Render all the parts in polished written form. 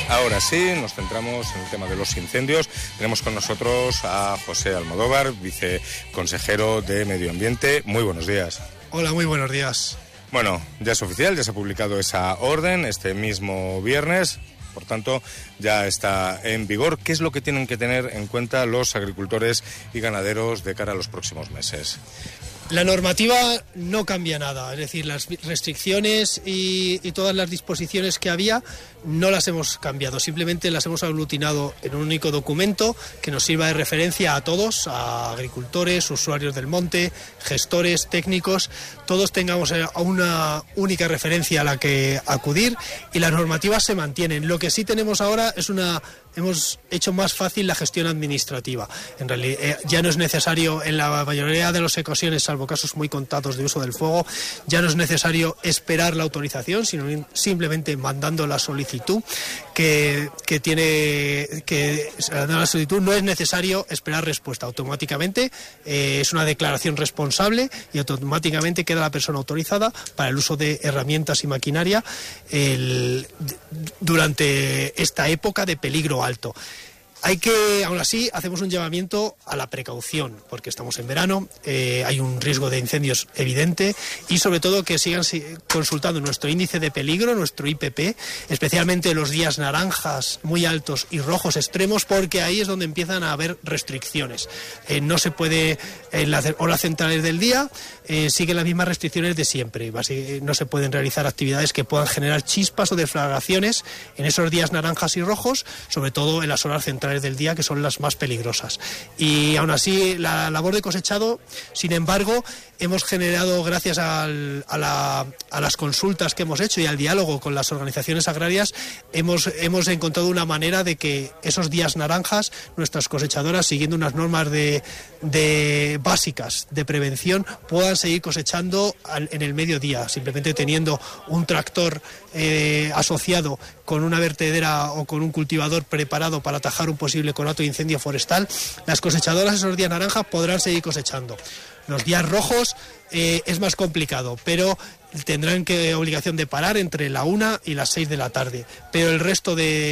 Ahora sí, nos centramos en el tema de los incendios. Tenemos con nosotros a José Almodóvar, viceconsejero de Medio Ambiente. Muy buenos días. Hola, muy buenos días. Bueno, ya es oficial, ya se ha publicado esa orden este mismo viernes. Por tanto, ya está en vigor. ¿Qué es lo que tienen que tener en cuenta los agricultores y ganaderos de cara a los próximos meses? La normativa no cambia nada, es decir, las restricciones y todas las disposiciones que había no las hemos cambiado, simplemente las hemos aglutinado en un único documento que nos sirva de referencia a todos, a agricultores, usuarios del monte, gestores, técnicos, todos tengamos una única referencia a la que acudir y las normativas se mantienen. Lo que sí tenemos ahora es hemos hecho más fácil la gestión administrativa. En realidad ya no es necesario, en la mayoría de las ocasiones, salvo casos muy contados de uso del fuego, ya no es necesario esperar la autorización, sino simplemente mandando la solicitud la solicitud no es necesario esperar respuesta. Automáticamente es una declaración responsable y automáticamente queda la persona autorizada para el uso de herramientas y maquinaria durante esta época de peligro alto. Aún así, hacemos un llamamiento a la precaución, porque estamos en verano, hay un riesgo de incendios evidente y sobre todo que sigan consultando nuestro índice de peligro, nuestro IPP, especialmente los días naranjas muy altos y rojos extremos, porque ahí es donde empiezan a haber restricciones. No se puede, en las horas centrales del día, siguen las mismas restricciones de siempre. No se pueden realizar actividades que puedan generar chispas o deflagraciones en esos días naranjas y rojos, sobre todo en las horas centrales del día, que son las más peligrosas. Y aún así, la labor de cosechado, sin embargo, hemos generado, gracias a las consultas que hemos hecho y al diálogo con las organizaciones agrarias, hemos encontrado una manera de que esos días naranjas, nuestras cosechadoras, siguiendo unas normas básicas de prevención, puedan seguir cosechando en el mediodía, simplemente teniendo un tractor asociado con una vertedera o con un cultivador preparado para atajar un posible conato de incendio forestal. Las cosechadoras esos días naranjas podrán seguir cosechando. Los días rojos es más complicado, pero tendrán obligación de parar entre la 1 y las 6 de la tarde. Pero el resto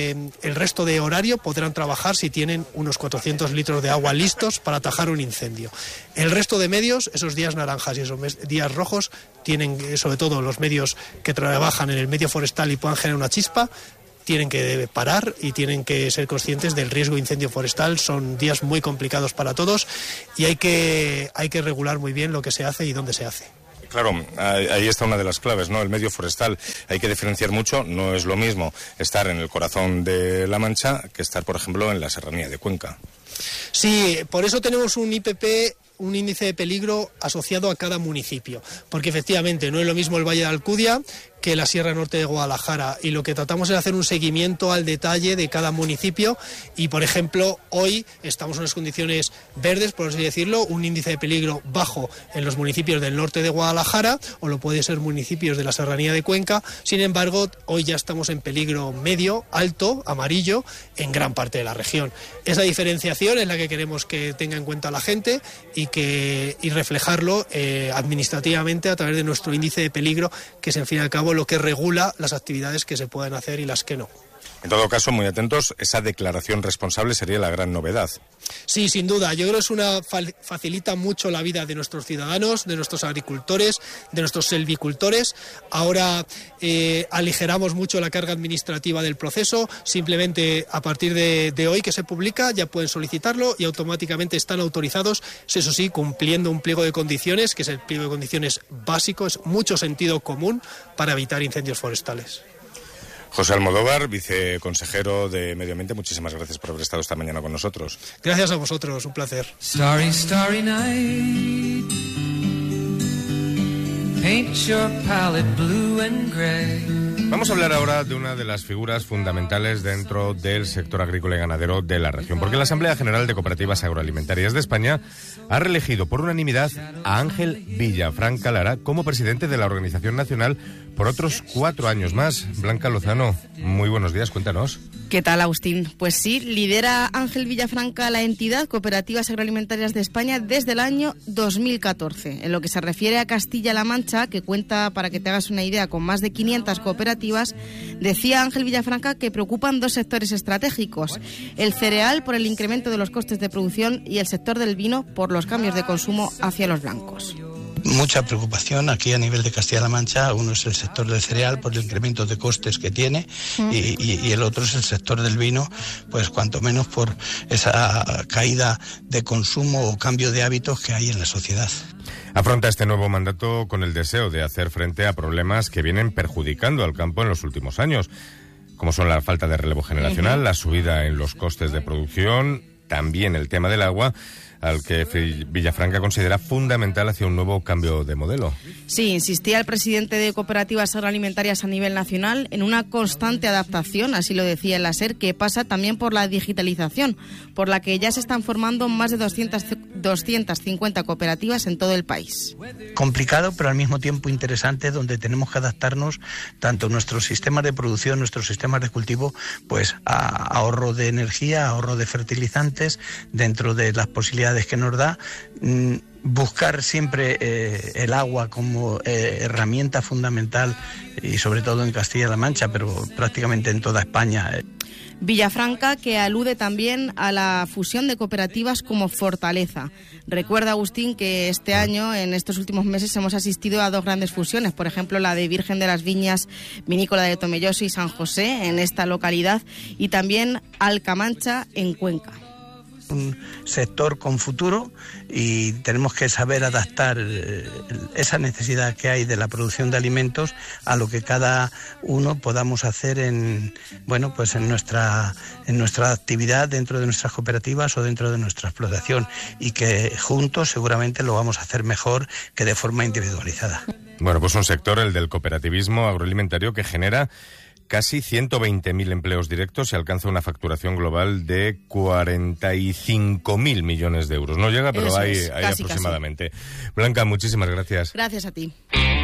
de horario podrán trabajar si tienen unos 400 litros de agua listos para atajar un incendio. El resto de medios, esos días naranjas y esos días rojos, tienen, sobre todo los medios que trabajan en el medio forestal y puedan generar una chispa, tienen que parar y tienen que ser conscientes del riesgo de incendio forestal. Son días muy complicados para todos y hay que regular muy bien lo que se hace y dónde se hace. Claro, ahí está una de las claves, ¿no? El medio forestal hay que diferenciar mucho. No es lo mismo estar en el corazón de La Mancha que estar, por ejemplo, en la serranía de Cuenca. Sí, por eso tenemos un IPP, un índice de peligro asociado a cada municipio, porque efectivamente no es lo mismo el Valle de Alcudia que la Sierra Norte de Guadalajara, y lo que tratamos es hacer un seguimiento al detalle de cada municipio y, por ejemplo, hoy estamos en unas condiciones verdes, por así decirlo, un índice de peligro bajo en los municipios del norte de Guadalajara, o lo puede ser municipios de la serranía de Cuenca. Sin embargo, hoy ya estamos en peligro medio, alto, amarillo, en gran parte de la región. Esa diferenciación es la que queremos que tenga en cuenta la gente y reflejarlo administrativamente a través de nuestro índice de peligro, que es, en fin y al cabo, lo que regula las actividades que se pueden hacer y las que no. En todo caso, muy atentos, esa declaración responsable sería la gran novedad. Sí, sin duda. Yo creo que facilita mucho la vida de nuestros ciudadanos, de nuestros agricultores, de nuestros selvicultores. Ahora aligeramos mucho la carga administrativa del proceso. Simplemente a partir de hoy que se publica ya pueden solicitarlo y automáticamente están autorizados, eso sí, cumpliendo un pliego de condiciones, que es el pliego de condiciones básico, es mucho sentido común para evitar incendios forestales. José Almodóvar, viceconsejero de Medio Ambiente, muchísimas gracias por haber estado esta mañana con nosotros. Gracias a vosotros, un placer. Starry, starry night. Paint your palette blue and gray. Vamos a hablar ahora de una de las figuras fundamentales dentro del sector agrícola y ganadero de la región, porque la Asamblea General de Cooperativas Agroalimentarias de España ha reelegido por unanimidad a Ángel Villafranca Lara como presidente de la Organización Nacional por otros 4 años más. Blanca Lozano, muy buenos días, cuéntanos. ¿Qué tal, Agustín? Pues sí, lidera Ángel Villafranca la entidad Cooperativas Agroalimentarias de España desde el año 2014. En lo que se refiere a Castilla-La Mancha, que cuenta, para que te hagas una idea, con más de 500 cooperativas, cooperativas, decía Ángel Villafranca que preocupan dos sectores estratégicos: el cereal por el incremento de los costes de producción y el sector del vino por los cambios de consumo hacia los blancos. Mucha preocupación aquí a nivel de Castilla-La Mancha. Uno es el sector del cereal por el incremento de costes que tiene y el otro es el sector del vino, pues cuanto menos por esa caída de consumo o cambio de hábitos que hay en la sociedad. Afronta este nuevo mandato con el deseo de hacer frente a problemas que vienen perjudicando al campo en los últimos años, como son la falta de relevo generacional, la subida en los costes de producción, también el tema del agua, al que Villafranca considera fundamental hacia un nuevo cambio de modelo. Sí, insistía el presidente de Cooperativas Agroalimentarias a nivel nacional en una constante adaptación, así lo decía en la SER, que pasa también por la digitalización, por la que ya se están formando más de 250 cooperativas en todo el país. Complicado, pero al mismo tiempo interesante, donde tenemos que adaptarnos tanto nuestros sistemas de producción, nuestros sistemas de cultivo, pues a ahorro de energía, ahorro de fertilizantes, dentro de las posibilidades que nos da, buscar siempre el agua como herramienta fundamental, y sobre todo en Castilla-La Mancha, pero prácticamente en toda España. Villafranca, que alude también a la fusión de cooperativas como fortaleza. Recuerda, Agustín, que este año, en estos últimos meses, hemos asistido a dos grandes fusiones, por ejemplo, la de Virgen de las Viñas Vinícola de Tomelloso y San José, en esta localidad, y también Alcamancha, en Cuenca. Un sector con futuro y tenemos que saber adaptar esa necesidad que hay de la producción de alimentos a lo que cada uno podamos hacer en nuestra actividad dentro de nuestras cooperativas o dentro de nuestra explotación, y que juntos seguramente lo vamos a hacer mejor que de forma individualizada. Bueno, pues un sector, el del cooperativismo agroalimentario, que genera casi 120.000 empleos directos y alcanza una facturación global de 45.000 millones de euros. No llega, pero hay aproximadamente. Casi. Blanca, muchísimas gracias. Gracias a ti.